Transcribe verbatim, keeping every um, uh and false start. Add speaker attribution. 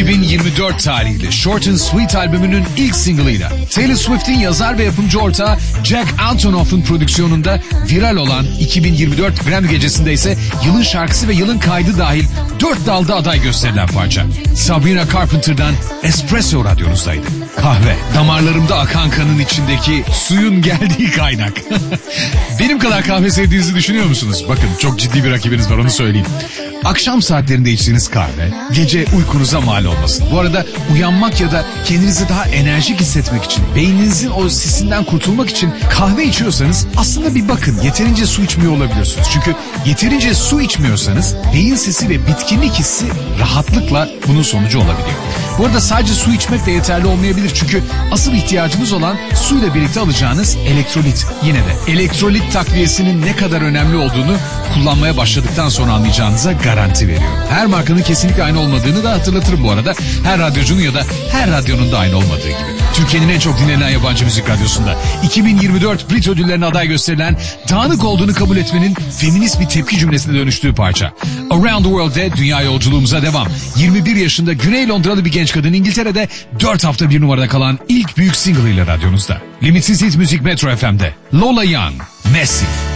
Speaker 1: iki bin yirmi dört tarihli Short and Sweet albümünün ilk single'ıyla Taylor Swift'in yazar ve yapımcı ortağı Jack Antonoff'un prodüksiyonunda viral olan iki bin yirmi dört Grammy gecesinde ise yılın şarkısı ve yılın kaydı dahil dört dalda aday gösterilen parça. Sabrina Carpenter'dan Espresso radyonuzdaydı. Kahve, damarlarımda akan kanın içindeki suyun geldiği kaynak. Benim kadar kahve sevdiğinizi düşünüyor musunuz? Bakın çok ciddi bir rakibiniz var, onu söyleyeyim. Akşam saatlerinde içtiğiniz kahve gece uykunuza mal olmasın. Bu arada uyanmak ya da kendinizi daha enerjik hissetmek için, beyninizin o sisinden kurtulmak için kahve içiyorsanız aslında bir bakın, yeterince su içmiyor olabilirsiniz. Çünkü yeterince su içmiyorsanız beyin sisi ve bitkinlik hissi rahatlıkla bunun sonucu olabiliyor. Bu arada sadece su içmek de yeterli olmayabilir. Çünkü asıl ihtiyacınız olan suyla birlikte alacağınız elektrolit. Yine de elektrolit takviyesinin ne kadar önemli olduğunu kullanmaya başladıktan sonra anlayacağınıza garanti veriyorum. Her markanın kesinlikle aynı olmadığını da hatırlatırım bu arada. Her radyocunun ya da her radyonun da aynı olmadığı gibi. Türkiye'nin en çok dinlenen yabancı müzik radyosunda iki bin yirmi dört Brit ödüllerine aday gösterilen, dağınık olduğunu kabul etmenin feminist bir tepki cümlesine dönüştüğü parça. Around the World'de dünya yolculuğumuza devam. yirmi bir yaşında Güney Londralı bir genç kadın İngiltere'de dört hafta bir numarada kalan ilk büyük single ile radyonuzda. Limitsiz Hit Müzik Metro F M'de. Lola Young, Messi.